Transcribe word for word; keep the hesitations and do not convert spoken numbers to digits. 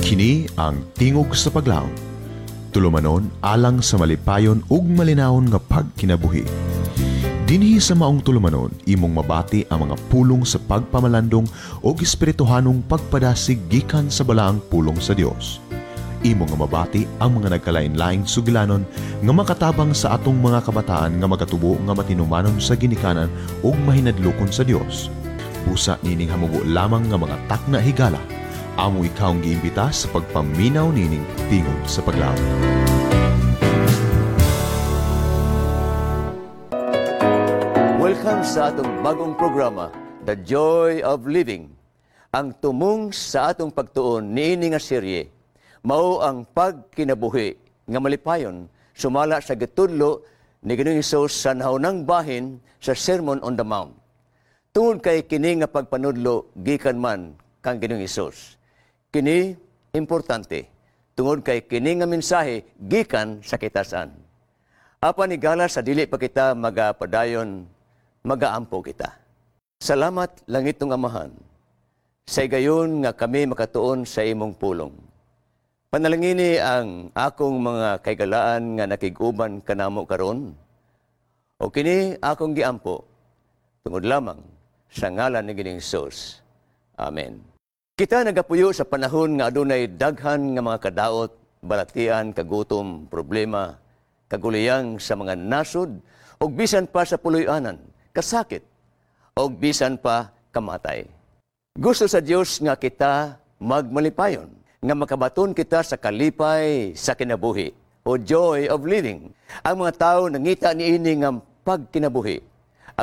Kini ang tingog sa paglaom. Tulumanon alang sa malipayon ug malinawon nga pagkinabuhi. Dinhi sa maong tulumanon, imong mabati ang mga pulong sa pagpamalandong o espirituhanong pagpadasig gikan sa balaang pulong sa Dios. Imong nga mabati ang mga nagkalain-laing sugilanon nga makatabang sa atong mga kabataan nga magatubo nga matinumanon sa ginikanan ug mahinadlokon sa Dios. Busa nining hamugo lamang nga mga takna higala, amo ikaw ang giimbita sa pagpaminaw nining tingog sa paglaom. Welcome sa atong bagong programa, The Joy of Living. Ang tumong sa atong pagtuon niini nga serye mao ang pagkinabuhi nga malipayon sumala sa gitudlo ni Ginoong Hesus sa nahunang bahin sa Sermon on the Mount. Tungod kay kini nga pagpanudlo gikan man kang Ginoong Hesus. Kini importante tungod kay kini nga mensahe gikan sa kitasan. Apan higala sa dili pa kita magapadayon, magaampo kita. Salamat langitong Amahan, sa gayon nga kami makatuon sa imong pulong. Panalangini ang akong mga kaigalaan nga nakiguban kanamo karon. O kini akong giampo, tungod lamang sa ngalan ni Ginoong Hesus. Amen. Kita nagapuyo sa panahon nga adunay daghan nga mga kadaot, balatian, kagutom, problema, kaguliyang sa mga nasod, o bisan pa sa puloy-anan, kasakit, o bisan pa kamatay. Gusto sa Dios nga kita magmalipayon, nga makabaton kita sa kalipay sa kinabuhi, o joy of living. Ang mga tao nangita niini nga pagkinabuhi,